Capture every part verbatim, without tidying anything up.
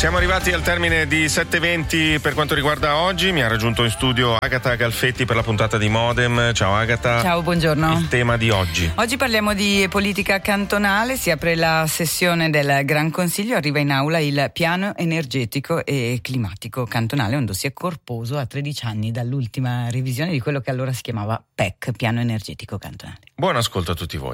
Siamo arrivati al termine di sette e venti per quanto riguarda oggi. Mi ha raggiunto in studio Agata Galfetti per la puntata di Modem. Ciao Agata. Ciao, buongiorno. Il tema di oggi. Oggi parliamo di politica cantonale. Si apre la sessione del Gran Consiglio. Arriva in aula il piano energetico e climatico cantonale, un dossier corposo a tredici anni dall'ultima revisione di quello che allora si chiamava P E C, piano energetico cantonale. Buon ascolto a tutti voi.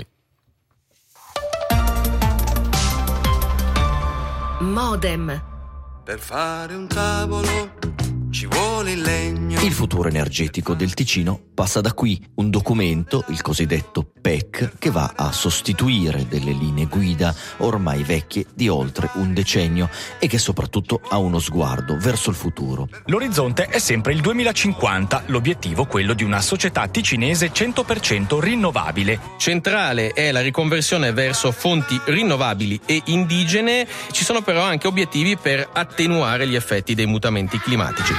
Modem. Per fare un tavolo ci vuole il legno. Il futuro energetico del Ticino passa da qui, un documento, il cosiddetto P E C, che va a sostituire delle linee guida ormai vecchie di oltre un decennio e che soprattutto ha uno sguardo verso il futuro. L'orizzonte è sempre il duemilacinquanta, l'obiettivo quello di una società ticinese cento per cento rinnovabile. Centrale è la riconversione verso fonti rinnovabili e indigene, ci sono però anche obiettivi per attenuare gli effetti dei mutamenti climatici.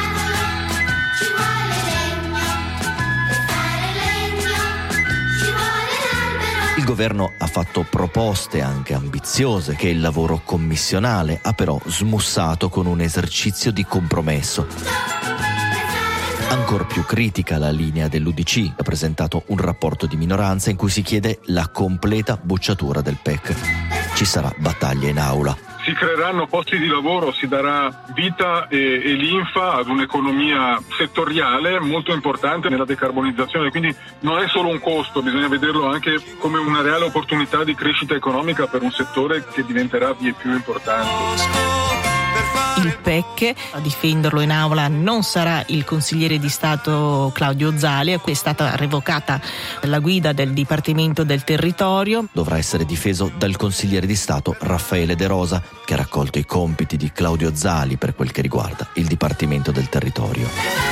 Il governo ha fatto proposte anche ambiziose che il lavoro commissionale ha però smussato con un esercizio di compromesso. Ancor più critica la linea dell'U D C, ha presentato un rapporto di minoranza in cui si chiede la completa bocciatura del P E C. Ci sarà battaglia in aula. Si creeranno posti di lavoro, si darà vita e, e linfa ad un'economia settoriale molto importante nella decarbonizzazione, quindi non è solo un costo, bisogna vederlo anche come una reale opportunità di crescita economica per un settore che diventerà vie più importante. Il P E C, a difenderlo in aula non sarà il consigliere di Stato Claudio Zali, a cui è stata revocata la guida del Dipartimento del Territorio. Dovrà essere difeso dal consigliere di Stato Raffaele De Rosa, che ha raccolto i compiti di Claudio Zali per quel che riguarda il Dipartimento del Territorio.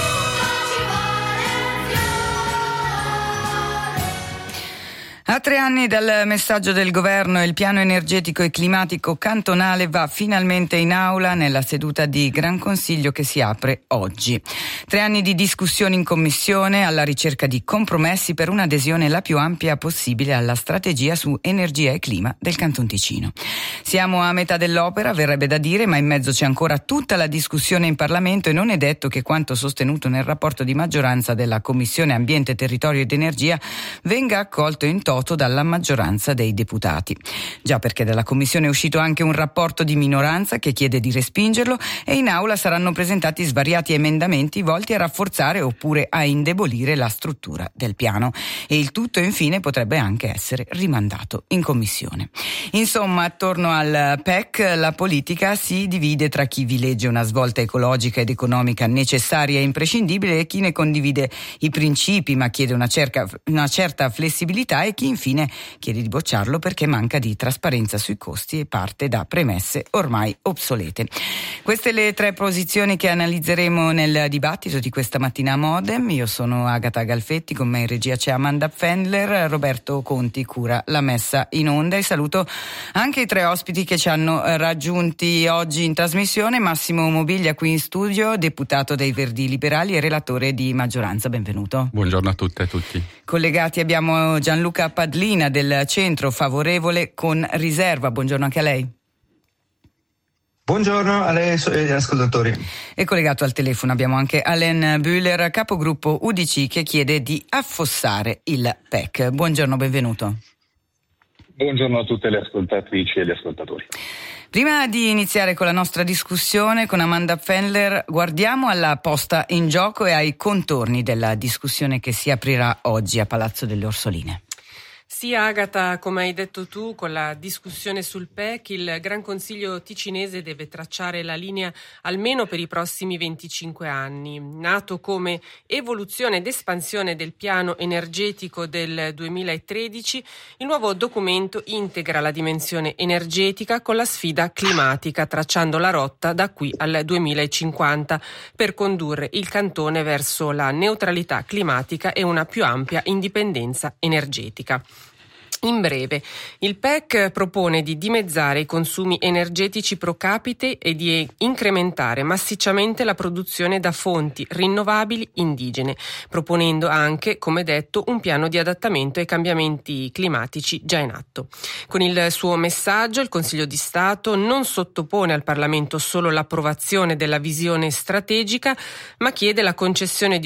A tre anni dal messaggio del governo, il piano energetico e climatico cantonale va finalmente in aula nella seduta di Gran Consiglio che si apre oggi. Tre anni di discussioni in commissione alla ricerca di compromessi per un'adesione la più ampia possibile alla strategia su energia e clima del Canton Ticino. Siamo a metà dell'opera, verrebbe da dire, ma in mezzo c'è ancora tutta la discussione in Parlamento e non è detto che quanto sostenuto nel rapporto di maggioranza della Commissione Ambiente, Territorio ed Energia venga accolto in toto dalla maggioranza dei deputati. Già perché dalla Commissione è uscito anche un rapporto di minoranza che chiede di respingerlo e in aula saranno presentati svariati emendamenti volti a rafforzare oppure a indebolire la struttura del piano e il tutto infine potrebbe anche essere rimandato in Commissione. Insomma, attorno al P E C la politica si divide tra chi vi legge una svolta ecologica ed economica necessaria e imprescindibile e chi ne condivide i principi ma chiede una, cerca, una certa flessibilità e chi infine chiede di bocciarlo perché manca di trasparenza sui costi e parte da premesse ormai obsolete. Queste le tre posizioni che analizzeremo nel dibattito di questa mattina a Modem. Io sono Agata Galfetti, con me in regia c'è Amanda Fendler, Roberto Conti cura la messa in onda e saluto anche i tre ospiti che ci hanno raggiunti oggi in trasmissione. Massimo Mobilia qui in studio, deputato dei Verdi Liberali e relatore di maggioranza, benvenuto. Buongiorno a tutte e a tutti. Collegati abbiamo Gianluca Padlina del Centro Favorevole con Riserva, buongiorno anche a lei. Buongiorno a lei e agli ascoltatori. E collegato al telefono abbiamo anche Alain Bühler, capogruppo U D C, che chiede di affossare il P E C. Buongiorno, benvenuto. Buongiorno a tutte le ascoltatrici e gli ascoltatori. Prima di iniziare con la nostra discussione con Amanda Fendler, guardiamo alla posta in gioco e ai contorni della discussione che si aprirà oggi a Palazzo delle Orsoline. Sì, Agata, come hai detto tu, con la discussione sul P E C, il Gran Consiglio ticinese deve tracciare la linea almeno per i prossimi venticinque anni. Nato come evoluzione ed espansione del piano energetico del duemilatredici, il nuovo documento integra la dimensione energetica con la sfida climatica, tracciando la rotta da qui al duemilacinquanta per condurre il cantone verso la neutralità climatica e una più ampia indipendenza energetica. In breve, il P E C propone di dimezzare i consumi energetici pro capite e di incrementare massicciamente la produzione da fonti rinnovabili indigene, proponendo anche, come detto, un piano di adattamento ai cambiamenti climatici già in atto. Con il suo messaggio, il Consiglio di Stato non sottopone al Parlamento solo l'approvazione della visione strategica, ma chiede la concessione di